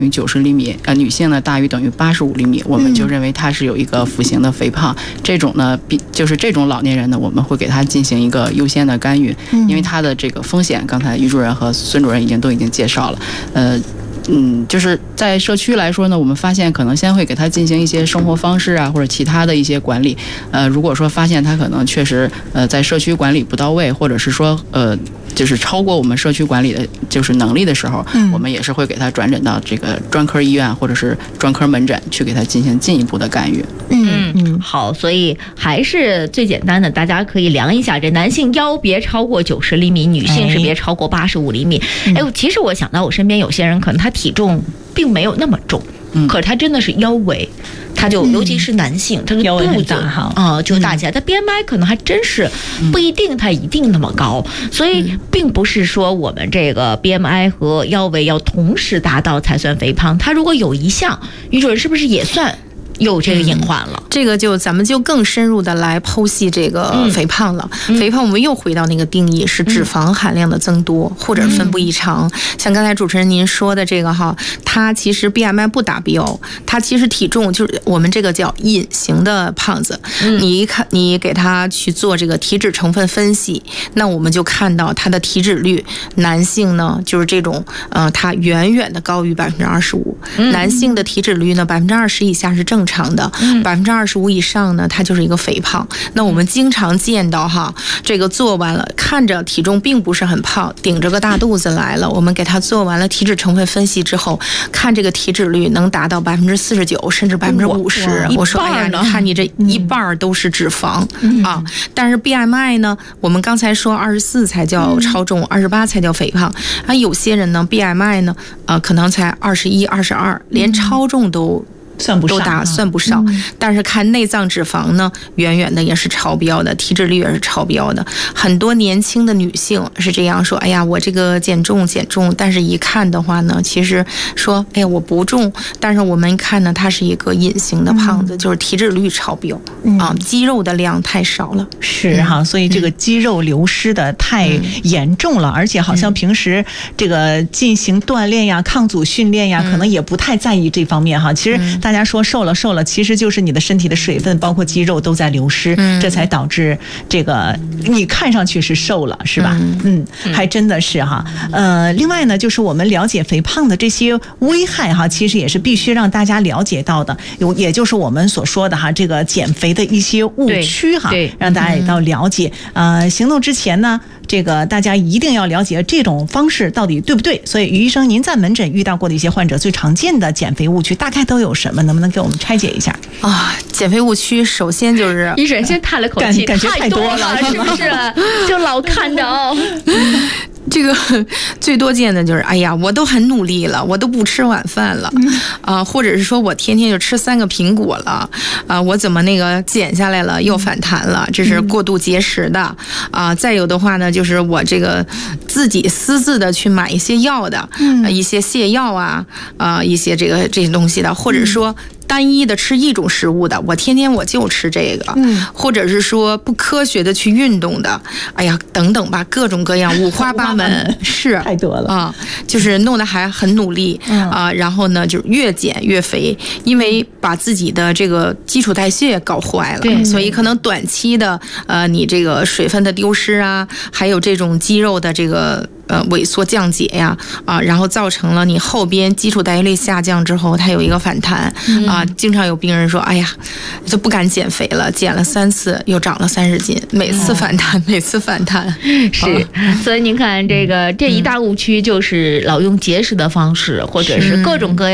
于90厘米，女性呢大于等于85厘米，我们就认为她是有一个腹型的肥胖。这种呢，就是这种老年人呢，我们会给她进行一个优先的干预，因为她的这个风险，刚才于主任和孙主任都已经介绍了，就是在社区来说呢，我们发现可能先会给他进行一些生活方式啊，或者其他的一些管理。如果说发现他可能确实在社区管理不到位，或者是说就是超过我们社区管理的就是能力的时候，我们也是会给他转诊到这个专科医院或者是专科门诊去给他进行进一步的干预。 好，所以还是最简单的，大家可以量一下，这男性腰别超过90厘米，女性是别超过85厘米。其实我想到我身边有些人可能他体重并没有那么重，可是他真的是腰围，他就尤其是男性，他的肚子就大起来，他 BMI 可能还真是不一定他一定那么高，所以并不是说我们这个 BMI 和腰围要同时达到才算肥胖，他如果有一项，于主任是不是也算有这个隐患了？ 这个咱们就更深入的来剖析这个肥胖了。肥胖我们又回到那个定义，是脂肪含量的增多或者分布异常。像刚才主持人您说的这个它其实 BMI 不达标，它其实体重就是我们这个叫隐形的胖子。你给他去做这个体脂成分分析，那我们就看到他的体脂率，男性呢就是这种它远远的高于25%，男性的体脂率呢20%以下是正常的，25%以上呢，它就是一个肥胖。那我们经常见到这个做完了，看着体重并不是很胖，顶着个大肚子来了，我们给他做完了体脂成分分析之后，看这个体脂率能达到49%甚至50%，我说哎呀，你看你这一半都是脂肪啊。但是 BMI 呢，我们刚才说24才叫超重，28才叫肥胖。有些人呢 BMI 呢可能才21、22，连超重都算不上，但是看内脏脂肪呢，远远的也是超标的，体脂率也是超标的。很多年轻的女性是这样说：哎呀，我这个减重，但是一看的话呢，其实说，哎呀，我不重，但是我们看呢，它是一个隐形的胖子，就是体脂率超标肌肉的量太少了。 是所以这个肌肉流失的太严重了，而且好像平时这个进行锻炼呀、抗阻训练呀，可能也不太在意这方面其实大家说瘦了，其实就是你的身体的水分包括肌肉都在流失，这才导致这个你看上去是瘦了，是吧？还真的是另外呢，就是我们了解肥胖的这些危害其实也是必须让大家了解到的，也就是我们所说的这个减肥的一些误区让大家也到了解。行动之前呢，这个大家一定要了解这种方式到底对不对。所以于医生，您在门诊遇到过的一些患者最常见的减肥误区大概都有什么？能不能给我们拆解一下减肥误区首先就是医生先叹了口气， 感觉太多了， 是不是？就老看着这个最多见的就是，哎呀，我都很努力了，我都不吃晚饭了，或者是说我天天就吃3个苹果了，我怎么那个减下来了又反弹了？这是过度节食的再有的话呢，就是我这个自己私自的去买一些药的，一些泻药一些这些东西的，或者说单一的吃一种食物的，我天天我就吃这个，或者是说不科学的去运动的，哎呀，等等吧，各种各样五花八门，是太多了就是弄得还很努力然后呢，就越减越肥，因为把自己的这个基础代谢搞坏了，所以可能短期的你这个水分的丢失还有这种肌肉的这个萎缩降解呀然后造成了你后边基础代谢率下降之后，它有一个反弹经常有病人说，哎呀，就不敢减肥了，减了3次又长了30斤，每次反弹是所以您看这一大误区就是老用节食的方式，或者是各种各样